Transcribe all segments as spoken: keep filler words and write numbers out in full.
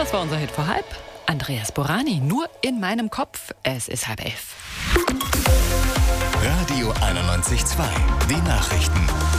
das war unser Hit vor halb. Andreas Borani, nur in meinem Kopf. Es ist halb elf. Radio einundneunzig Komma zwei, die Nachrichten.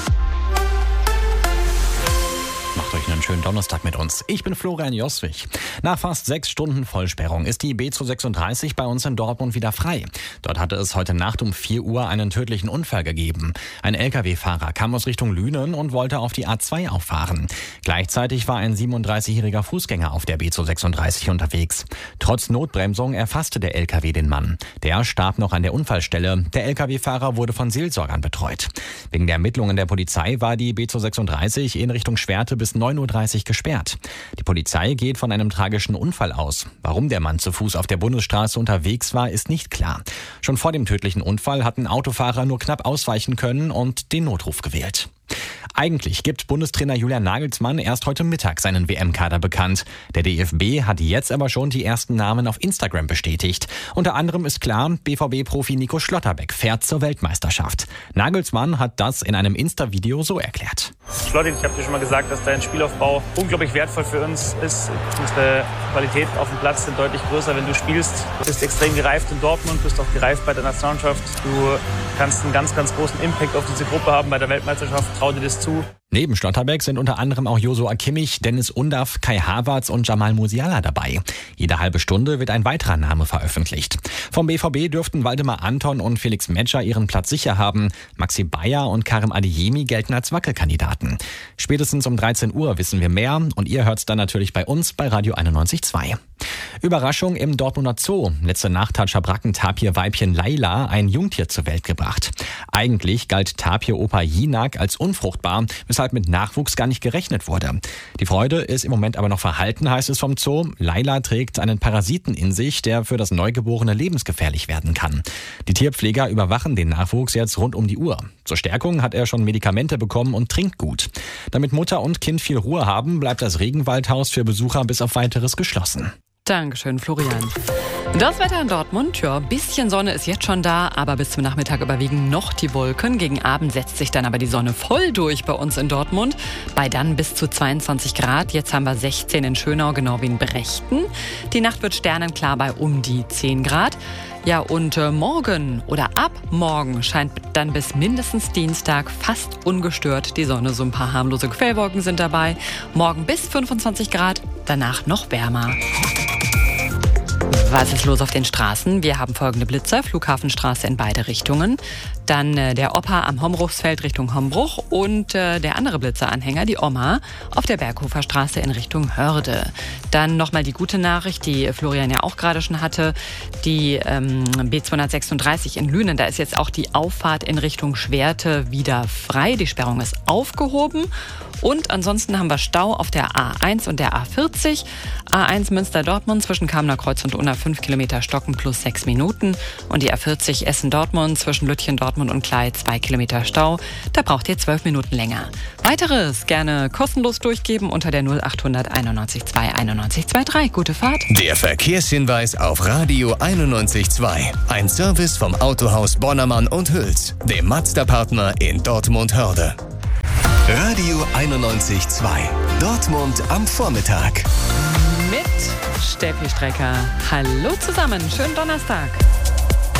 Macht euch einen schönen Donnerstag mit uns. Ich bin Florian Joswig. Nach fast sechs Stunden Vollsperrung ist die B zweihundertsechsunddreißig bei uns in Dortmund wieder frei. Dort hatte es heute Nacht um vier Uhr einen tödlichen Unfall gegeben. Ein L K W-Fahrer kam aus Richtung Lünen und wollte auf die A zwei auffahren. Gleichzeitig war ein siebenunddreißigjähriger Fußgänger auf der B zweihundertsechsunddreißig unterwegs. Trotz Notbremsung erfasste der L K W den Mann. Der starb noch an der Unfallstelle. Der L K W-Fahrer wurde von Seelsorgern betreut. Wegen der Ermittlungen der Polizei war die B zweihundertsechsunddreißig in Richtung Schwerte bis neun Uhr dreißig gesperrt. Die Polizei geht von einem tragischen Unfall aus. Warum der Mann zu Fuß auf der Bundesstraße unterwegs war, ist nicht klar. Schon vor dem tödlichen Unfall hatten Autofahrer nur knapp ausweichen können und den Notruf gewählt. Eigentlich gibt Bundestrainer Julian Nagelsmann erst heute Mittag seinen W M-Kader bekannt. Der D F B hat jetzt aber schon die ersten Namen auf Instagram bestätigt. Unter anderem ist klar, B V B-Profi Nico Schlotterbeck fährt zur Weltmeisterschaft. Nagelsmann hat das in einem Insta-Video so erklärt. Schlotti, ich habe dir schon mal gesagt, dass dein Spielaufbau unglaublich wertvoll für uns ist. Unsere Qualitäten auf dem Platz sind deutlich größer, wenn du spielst. Du bist extrem gereift in Dortmund, bist auch gereift bei der Nationalmannschaft. Du kannst einen ganz, ganz großen Impact auf diese Gruppe haben bei der Weltmeisterschaft. Trau dir das zu. Neben Schlotterbeck sind unter anderem auch Josua Kimmich, Dennis Undaff, Kai Havertz und Jamal Musiala dabei. Jede halbe Stunde wird ein weiterer Name veröffentlicht. Vom B V B dürften Waldemar Anton und Felix Metscher ihren Platz sicher haben. Maxi Bayer und Karim Adeyemi gelten als Wackelkandidaten. Spätestens um dreizehn Uhr wissen wir mehr und ihr hört's dann natürlich bei uns bei Radio einundneunzig Komma zwei. Überraschung im Dortmunder Zoo. Letzte Nacht hat Schabracken-Tapir-Weibchen Laila ein Jungtier zur Welt gebracht. Eigentlich galt Tapir-Opa Jinak als unfruchtbar, weshalb mit Nachwuchs gar nicht gerechnet wurde. Die Freude ist im Moment aber noch verhalten, heißt es vom Zoo. Laila trägt einen Parasiten in sich, der für das Neugeborene lebensgefährlich werden kann. Die Tierpfleger überwachen den Nachwuchs jetzt rund um die Uhr. Zur Stärkung hat er schon Medikamente bekommen und trinkt gut. Damit Mutter und Kind viel Ruhe haben, bleibt das Regenwaldhaus für Besucher bis auf Weiteres geschlossen. Dankeschön, Florian. Das Wetter in Dortmund, ja, bisschen Sonne ist jetzt schon da, aber bis zum Nachmittag überwiegen noch die Wolken. Gegen Abend setzt sich dann aber die Sonne voll durch bei uns in Dortmund. Bei dann bis zu zweiundzwanzig Grad. Jetzt haben wir sechzehn in Schönau, genau wie in Brechten. Die Nacht wird sternenklar bei um die zehn Grad. Ja, und äh, morgen oder ab morgen scheint dann bis mindestens Dienstag fast ungestört die Sonne. So ein paar harmlose Quellwolken sind dabei. Morgen bis fünfundzwanzig Grad, danach noch wärmer. Was ist los auf den Straßen? Wir haben folgende Blitzer. Flughafenstraße in beide Richtungen. Dann äh, der Opa am Hombruchsfeld Richtung Hombruch und äh, der andere Blitzeranhänger, die Oma, auf der Berghofer Straße in Richtung Hörde. Dann nochmal die gute Nachricht, die Florian ja auch gerade schon hatte. Die ähm, B zweihundertsechsunddreißig in Lünen, da ist jetzt auch die Auffahrt in Richtung Schwerte wieder frei. Die Sperrung ist aufgehoben. Und ansonsten haben wir Stau auf der A eins und der A vierzig. A eins Münster-Dortmund zwischen Kamener Kreuz und Unna fünf Kilometer Stocken plus sechs Minuten. Und die A vierzig Essen-Dortmund zwischen Lütchen, Dortmund und Klei zwei Kilometer Stau. Da braucht ihr zwölf Minuten länger. Weiteres gerne kostenlos durchgeben unter der null achthundert einundneunzig zwei einundneunzig drei. Gute Fahrt. Der Verkehrshinweis auf Radio einundneunzig Komma zwei. Ein Service vom Autohaus Bonnermann und Hüls, dem Mazda-Partner in Dortmund-Hörde. Radio einundneunzig Komma zwei. Dortmund am Vormittag. Mit Steffi Strecker. Hallo zusammen, schönen Donnerstag.